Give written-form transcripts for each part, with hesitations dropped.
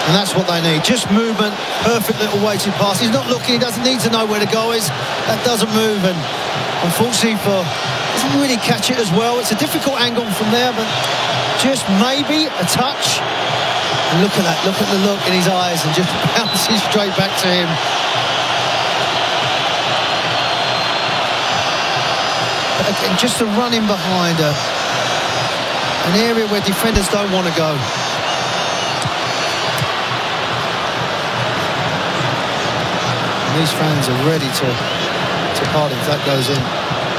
And that's what they need. Just movement, perfect little weighted pass. He's not looking, he doesn't need to know where the goal is. That doesn't move, and unfortunately doesn't really catch it as well. It's a difficult angle from there, but just maybe a touch. And look at that, look at the look in his eyes, and just bounces straight back to him. But again, just a run in behind her. An area where defenders don't want to go. And these fans are ready to party if that goes in.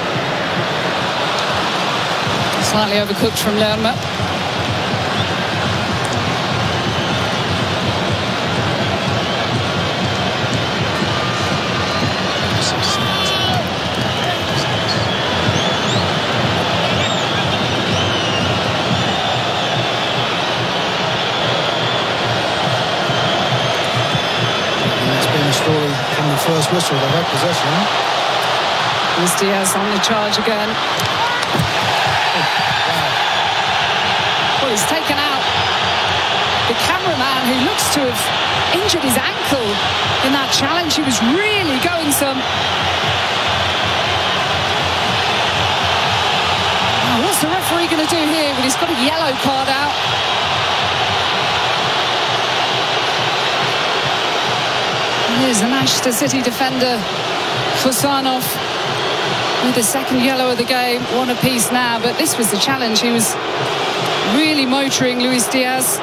Slightly overcooked from Lerma. Story from the first whistle. They've had possession. Luis Diaz on the charge again. Well, he's taken out the cameraman, who looks to have injured his ankle in that challenge. He was really going some. Oh, what's the referee going to do here? Well, he's got a yellow card out. Here's the Manchester City defender, Fusanov, with the second yellow of the game. One apiece now, but this was the challenge. He was really motoring Luis Diaz.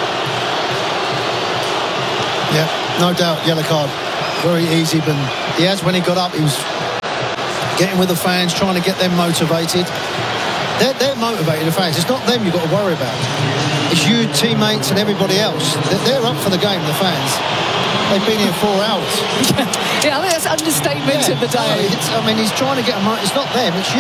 Yeah, no doubt, yellow card. Very easy, but Diaz, when he got up, he was getting with the fans, trying to get them motivated. They're motivated, the fans. It's not them you've got to worry about. It's you, teammates, and everybody else. They're up for the game, the fans. They've been here 4 hours. Yeah, I think that's understatement of the day. No, I mean, he's trying to get them. It's not them, it's you.